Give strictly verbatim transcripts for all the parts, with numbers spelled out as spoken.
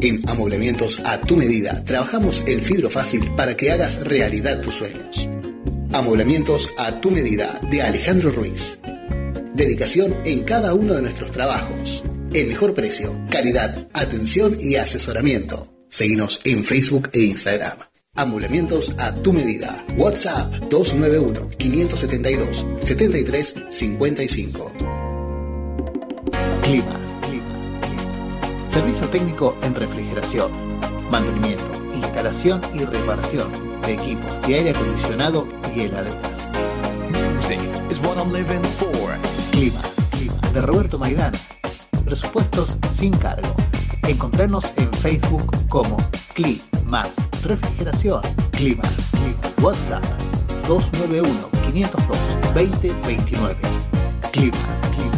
En Amoblamientos a tu medida, trabajamos el fibro fácil para que hagas realidad tus sueños. Amoblamientos a tu medida, de Alejandro Ruiz. Dedicación en cada uno de nuestros trabajos. El mejor precio, calidad, atención y asesoramiento. Seguinos en Facebook e Instagram. Amoblamientos a tu medida. WhatsApp dos nueve uno, cinco siete dos, siete tres cinco cinco. Climas, climas. Servicio técnico en refrigeración, mantenimiento, instalación y reparación de equipos de aire acondicionado y heladeras. Music is what I'm living for. Climas, climas. De Roberto Maidana. Presupuestos sin cargo. Encontrarnos en Facebook como Climas Refrigeración. Climas, climas. WhatsApp dos nueve uno, cinco cero dos, veinte veintinueve. Climas, climas.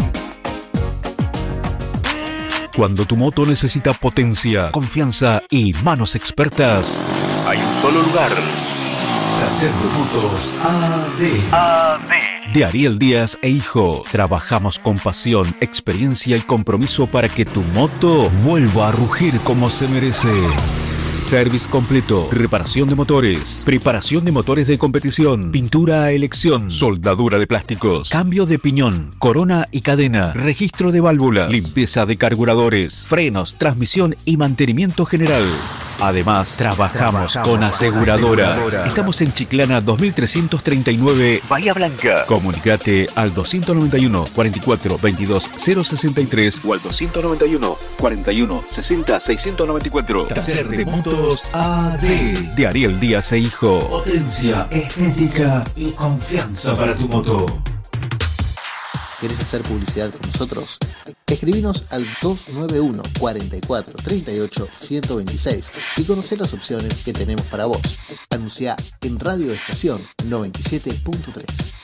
Cuando tu moto necesita potencia, confianza y manos expertas, hay un solo lugar. Taller de Motos A D. A D. De Ariel Díaz e Hijo. Trabajamos con pasión, experiencia y compromiso para que tu moto vuelva a rugir como se merece. Service completo, reparación de motores, preparación de motores de competición, pintura a elección, soldadura de plásticos, cambio de piñón, corona y cadena, registro de válvulas, limpieza de carburadores, frenos, transmisión y mantenimiento general. Además, trabajamos, trabajamos con aseguradoras. aseguradoras. Estamos en Chiclana dos mil trescientos treinta y nueve, Bahía Blanca. Comunicate al doscientos noventa y uno, cuarenta y cuatro, veintidós, cero sesenta y tres o al doscientos noventa y uno, cuarenta y uno, sesenta, seiscientos noventa y cuatro. Taller de Motos A D. De Ariel Díaz e Hijo. Potencia, estética y confianza para tu moto. ¿Querés hacer publicidad con nosotros? Escribinos al dos nueve uno, cuarenta y cuatro, treinta y ocho, ciento veintiséis y conocer las opciones que tenemos para vos. Anunciá en Radio Estación noventa y siete punto tres.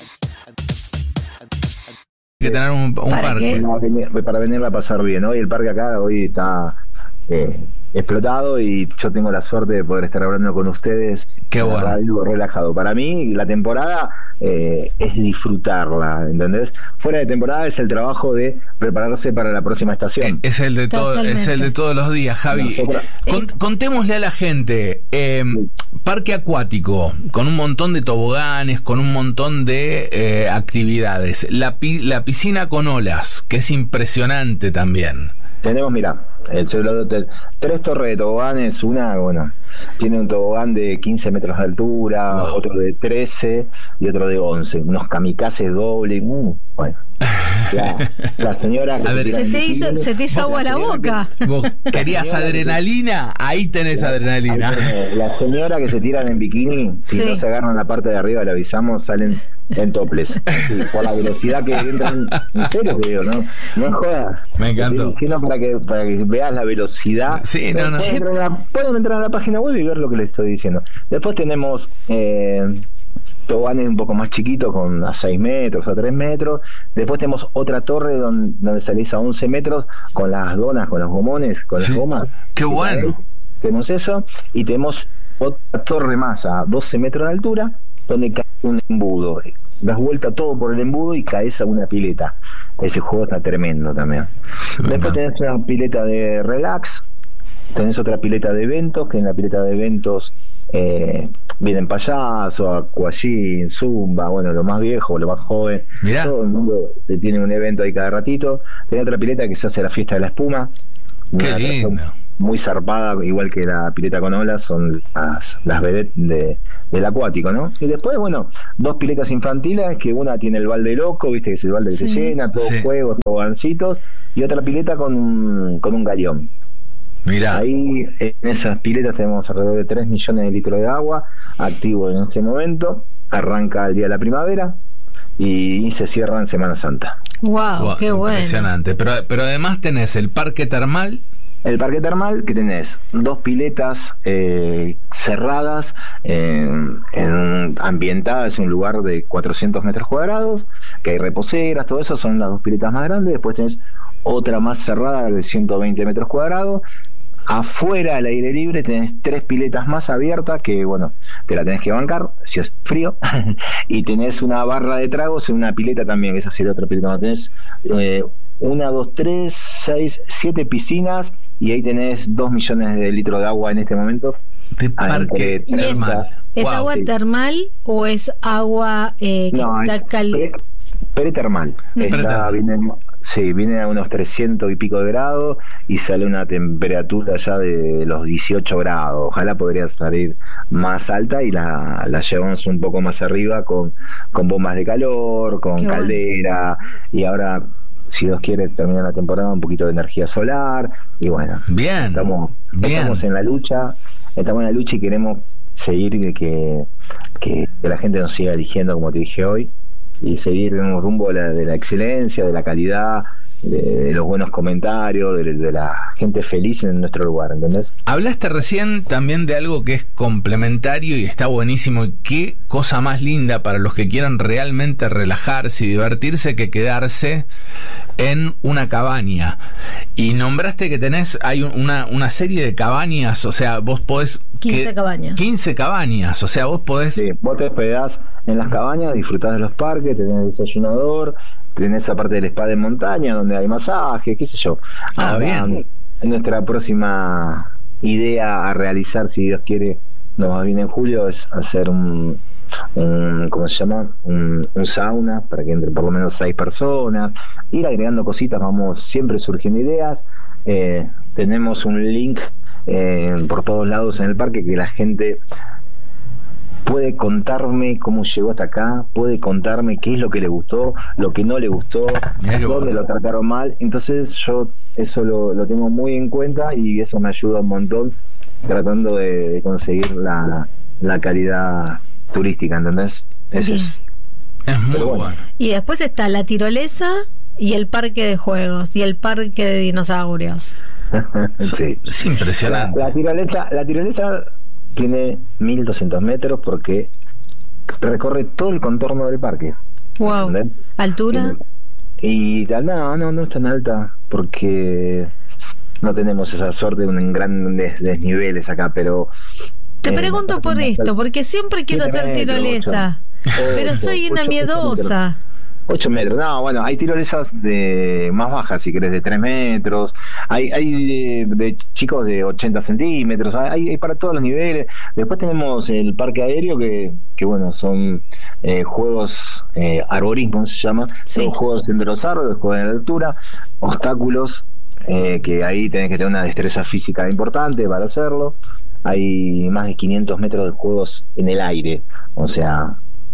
Hay que tener un, un ¿Para parque. qué? No, venir- para venirla a pasar bien. Hoy el parque acá hoy está eh, explotado y yo tengo la suerte de poder estar hablando con ustedes. Qué en la bueno. radio, relajado. Para mí la temporada eh, es disfrutarla, ¿entendés? Fuera de temporada es el trabajo de prepararse para la próxima estación. Es el de todo, Totalmente. es el de todos los días, Javi. Nosotros- Con- contémosle a la gente, eh, parque acuático, con un montón de toboganes, con un montón de eh, actividades. La, pi- la piscina con olas, que es impresionante también. Tenemos, mira, el Cielo Hotel, tres torres de toboganes, una, bueno, tiene un tobogán de quince metros de altura, Wow. otro de trece y otro de once, unos kamikazes doble, uh, bueno. La, la señora que A se ver, tira Se en te hizo, bikini, se te hizo agua la boca. ¿Vos querías adrenalina? Ahí tenés adrenalina. ahí tenés, la señora que se tiran en bikini, si Sí. no se agarran la parte de arriba, le avisamos, salen en toples. Sí, por la velocidad que entran, en serio que digo, ¿no? No es joda. Me encantó. Estoy diciendo para que, para que veas la velocidad. Sí, no, no. Pueden, entrar a la, pueden entrar a la página web y ver lo que les estoy diciendo. Después tenemos eh, toboganes un poco más chiquitos, con a seis metros, a tres metros. Después tenemos otra torre donde, donde salís a once metros con las donas, con los gomones, con Sí. las gomas. Qué bueno. Tenemos eso y tenemos otra torre más a doce metros de altura donde cae un embudo. Das vuelta todo por el embudo y caes a una pileta. Ese juego está tremendo también. Después tenés una pileta de relax, tenés otra pileta de eventos, que en la pileta de eventos eh, vienen payasos, aquagym, zumba, bueno, lo más viejo, lo más joven. Mirá. Todo el mundo te tiene un evento ahí cada ratito. Tenés otra pileta que se hace la fiesta de la espuma. Qué Una lindo. atracción muy zarpada, igual que la pileta con olas, son las, las vedettes de, del acuático, ¿no? Y después, bueno, dos piletas infantiles, que una tiene el balde loco, viste que es el balde que Sí. se llena, todos Sí. juegos, tobogancitos, y otra pileta con un, con un galeón. Mirá. Ahí en esas piletas tenemos alrededor de tres millones de litros de agua activo en este momento. Arranca el día de la primavera y, y se cierra en Semana Santa. Wow, Wow, qué bueno. impresionante. Pero, pero además tenés el parque termal. El parque termal, que tenés dos piletas eh, cerradas, en, en ambientadas en un lugar de cuatrocientos metros cuadrados, que hay reposeras, todo eso son las dos piletas más grandes. Después tenés otra más cerrada de ciento veinte metros cuadrados. Afuera, al aire libre, tenés tres piletas más abiertas que, bueno, te la tenés que bancar si es frío. Y tenés una barra de tragos en una pileta también, que esa sería otra pileta. No, tenés eh, una, dos, tres, seis, siete piscinas, y ahí tenés dos millones de litros de agua en este momento. De parque ¿Y es, es wow, agua sí. termal o es agua eh, que no, está caliente? Pretermal. Está, viene, sí, viene a unos trescientos y pico de grados y sale una temperatura ya de los dieciocho grados. Ojalá podría salir más alta y la, la llevamos un poco más arriba con, con bombas de calor, con Qué caldera, bueno. Y ahora, si Dios quiere, terminar la temporada un poquito de energía solar. Y bueno, bien, estamos, bien. estamos en la lucha, estamos en la lucha y queremos seguir de que, que, que la gente nos siga eligiendo, como te dije hoy, y seguir en un rumbo de la, de la excelencia, de la calidad, de, de los buenos comentarios, de, de la gente feliz en nuestro lugar, ¿entendés? Hablaste recién también de algo que es complementario y está buenísimo, y qué cosa más linda para los que quieran realmente relajarse y divertirse que quedarse en una cabaña. Y nombraste que tenés, hay una, una serie de cabañas, o sea, vos podés... quince que, cabañas. quince cabañas, o sea, vos podés... Sí, vos te hospedás en las cabañas, disfrutás de los parques, tenés desayunador, tenés esa parte del spa de montaña donde hay masaje, qué sé yo. Ah, Ahora, bien. Nuestra próxima idea a realizar, si Dios quiere, nos va bien en julio, es hacer un, un ¿cómo se llama? Un, un sauna para que entre por lo menos seis personas, ir agregando cositas, vamos siempre surgiendo ideas. Eh, tenemos un link eh, por todos lados en el parque que la gente puede contarme cómo llegó hasta acá, puede contarme qué es lo que le gustó, lo que no le gustó, dónde lo trataron mal. Entonces yo eso lo, lo tengo muy en cuenta y eso me ayuda un montón tratando de, de conseguir la, la calidad turística, ¿entendés? Eso es, es muy bueno. bueno. Y después está la tirolesa y el parque de juegos y el parque de dinosaurios. Sí. Es impresionante. La, la tirolesa, la tirolesa tiene mil doscientos metros porque recorre todo el contorno del parque. Wow. ¿Entendés? ¿Altura? Y, y no, no, no es tan alta porque no tenemos esa suerte de un grandes desniveles acá, pero... Te eh, pregunto no por esto, porque siempre quiero hacer tirolesa, ocho, pero soy ocho, una ocho, miedosa. ocho metros, no, bueno, hay tirolesas de más bajas, si querés, de tres metros, hay hay de, de chicos de ochenta centímetros, hay, hay para todos los niveles. Después tenemos el parque aéreo, que, que bueno, son eh, juegos, eh, arborismo se llama, sí. Son juegos entre los árboles, juegos en la altura, obstáculos, eh, que ahí tenés que tener una destreza física importante para hacerlo. Hay más de quinientos metros de juegos en el aire, o sea...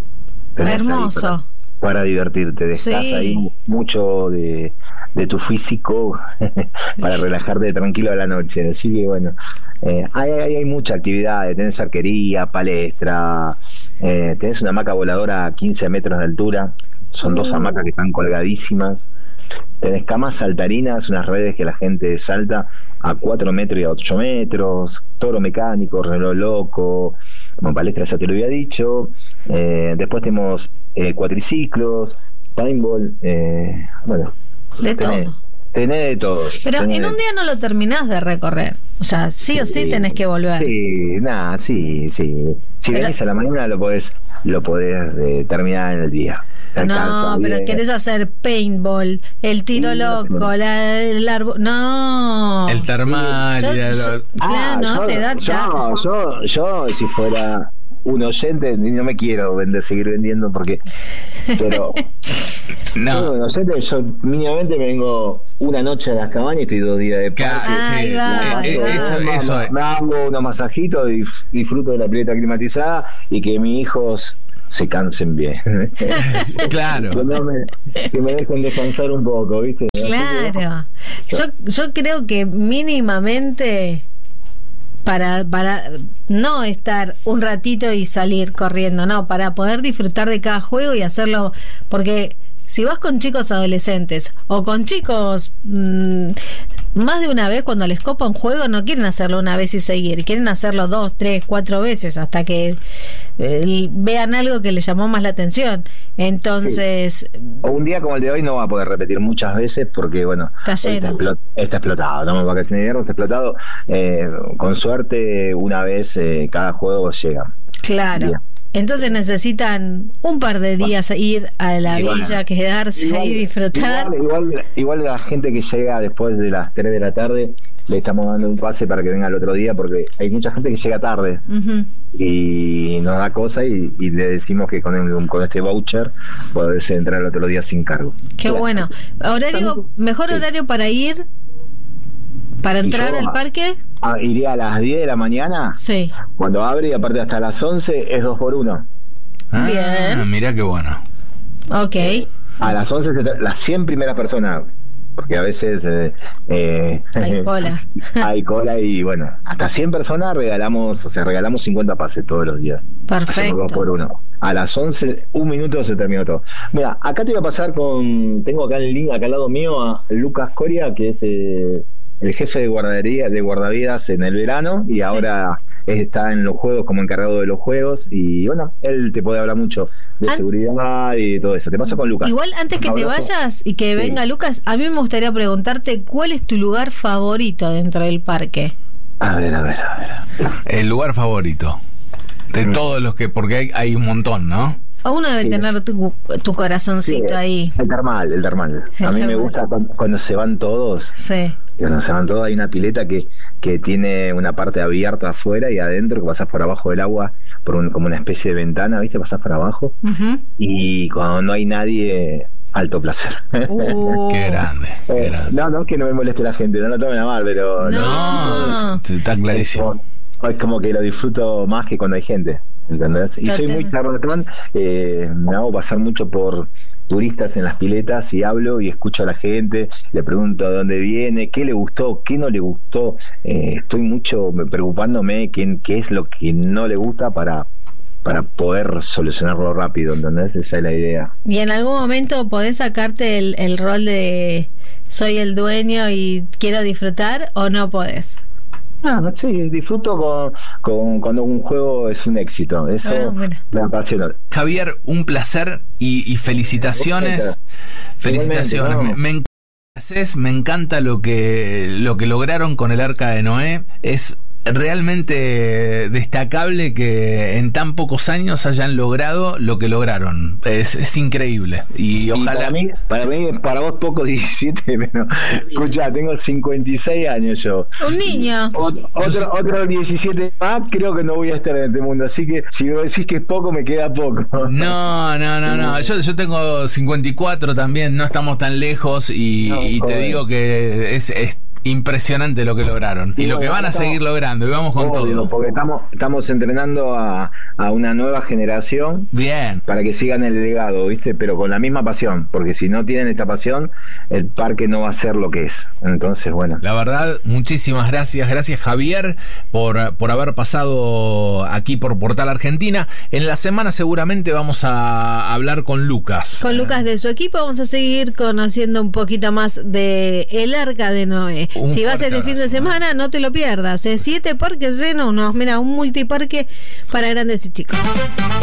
Hermoso. Para divertirte, dejas sí. ahí mucho de, de tu físico para relajarte tranquilo a la noche. Así que bueno, eh, hay, hay, hay mucha actividad, tenés arquería, palestra, eh, tenés una hamaca voladora a quince metros de altura, son uh. dos hamacas que están colgadísimas, tenés camas saltarinas, unas redes que la gente salta a cuatro metros y a ocho metros, toro mecánico, reloj loco, bueno, palestra ya te lo había dicho, eh, después tenemos eh, cuatriciclos, paintball, eh, bueno, de tenés, todo. Tenés de todo. Pero tenés en un día no lo terminás de recorrer, o sea, sí, sí o sí tenés que volver. Sí, nada, sí, sí. Si Pero... venís a la mañana lo podés, lo podés eh, terminar en el día. No, pero bien. Querés hacer paintball, el tiro sí, loco, no. la, el árbol, no. El termal. Yo, el... yo, ah, no, yo, te da yo, yo, yo, si fuera un oyente, no me quiero vender, seguir vendiendo porque, pero no. Yo, un oyente, yo mínimamente me vengo una noche a las cabañas y estoy dos días de parque. Ahí va, sí, va, eso, va. eso es. Me hago unos masajitos y disfruto de la pileta climatizada y que mis hijos se cansen bien. Claro. Que, no me, que me dejen descansar un poco, ¿viste? Claro. Yo, yo creo que mínimamente para, para no estar un ratito y salir corriendo, no, para poder disfrutar de cada juego y hacerlo, porque si vas con chicos adolescentes o con chicos mmm, más de una vez, cuando les copa un juego no quieren hacerlo una vez y seguir, quieren hacerlo dos, tres, cuatro veces hasta que eh, vean algo que les llamó más la atención. Entonces sí. O un día como el de hoy no va a poder repetir muchas veces porque bueno, está lleno, está, explot- está explotado, estamos vacaciones de invierno, está explotado, eh, con suerte una vez eh, cada juego llega. Claro. Bien. Entonces necesitan un par de días a ir a la Igual, villa, quedarse igual, ahí, disfrutar. Igual, igual, igual la gente que llega después de las tres de la tarde, le estamos dando un pase para que venga el otro día, porque hay mucha gente que llega tarde Ujú. y nos da cosa y, y le decimos que con, el- con este voucher podés entrar el otro día sin cargo. Qué bueno. Horario, mejor Sí. horario para ir, para Y entrar yo, al ah, parque. Ah, iría a las diez de la mañana, Sí. cuando abre, y aparte hasta las once es dos por uno. Ah, Bien. mirá qué bueno. Ok. A las once se tra- las cien primeras personas, porque a veces eh, eh, Hay cola. hay cola y bueno, hasta cien personas regalamos, o sea, regalamos cincuenta pases todos los días. Hacemos dos por Perfecto. uno. A las once, un minuto se terminó todo. Mira, acá te voy a pasar con, tengo acá el link, acá al lado mío, a Lucas Coria, que es eh, el jefe de guardería, de guardavidas en el verano, y Sí. ahora está en los juegos como encargado de los juegos, y bueno, él te puede hablar mucho de An- seguridad y todo eso. Te paso con Lucas. Igual antes que Un te abrazo. vayas y que Sí. venga Lucas, a mí me gustaría preguntarte cuál es tu lugar favorito dentro del parque. A ver, a ver, a ver. El lugar favorito. De Mm. todos los que, porque hay, hay un montón, ¿no? O uno debe Sí. tener tu, tu corazoncito Sí, ahí. El termal, el termal. El A mí me termal. gusta cuando, cuando se van todos. Sí. Cuando se van todos, hay una pileta que, que tiene una parte abierta afuera y adentro, que pasas por abajo del agua, por un, como una especie de ventana, ¿viste? Pasas por abajo. Ujú. Y cuando no hay nadie, alto placer. Uh. Qué grande, qué Eh, grande. no, no que no me moleste la gente, no lo tomen a mal, pero No. No, está clarísimo. Es como que lo disfruto más que cuando hay gente, ¿entendés? Y soy muy charlatán, eh, me hago pasar mucho por turistas en las piletas y hablo y escucho a la gente, le pregunto de dónde viene, qué le gustó, qué no le gustó. Eh, estoy mucho preocupándome qué, qué es lo que no le gusta para para poder solucionarlo rápido, ¿entendés? Esa es la idea. Y en algún momento podés sacarte el, el rol de soy el dueño y quiero disfrutar, o no podés. Ah, no sé, disfruto con, con cuando un juego es un éxito, eso Ah, mira. me apasiona. Javier, un placer y, y felicitaciones. Felicitaciones. Igualmente, Me, me encanta lo que haces, me encanta lo que, lo que lograron con el Arca de Noé. Es realmente destacable que en tan pocos años hayan logrado lo que lograron. Es, es increíble. Y Y ojalá. para mí, para mí, para vos poco diecisiete, pero escuchá, tengo cincuenta y seis años yo. Un niño. Ot- Otro, otro diecisiete más, creo que no voy a estar en este mundo. Así que si vos decís que es poco, me queda poco. No, no, no, no. Yo, yo tengo cincuenta y cuatro también, no estamos tan lejos y, No, y te joder. digo que es, es impresionante lo que lograron y Y lo que bueno, van a estamos- seguir logrando y vamos con Obvio, todo. porque estamos, estamos entrenando a, a una nueva generación Bien. para que sigan el legado, ¿viste? Pero con la misma pasión, porque si no tienen esta pasión, el parque no va a ser lo que es. Entonces, bueno. La verdad, muchísimas gracias. Gracias, Javier, por, por haber pasado aquí por Portal Argentina. En la semana seguramente vamos a hablar con Lucas. Con Lucas de su equipo vamos a seguir conociendo un poquito más de el Arca de Noé. Un Si vas fuerte este fin de abrazo, semana, no te lo pierdas. ¿eh? Siete parques llenos, no, mira, un multiparque para grandes y chicos.